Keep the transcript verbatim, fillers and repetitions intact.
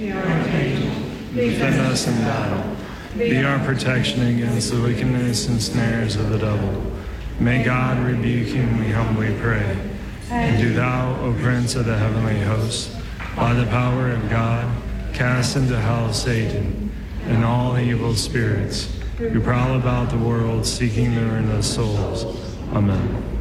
Be our angel. Defend us in battle. Be our protection against the wickedness and snares of the devil. May God rebuke him, we humbly pray. And do thou, O Prince of the heavenly host, by the power of God, cast into hell Satan and all evil spirits who prowl about the world seeking the ruin of souls. Amen.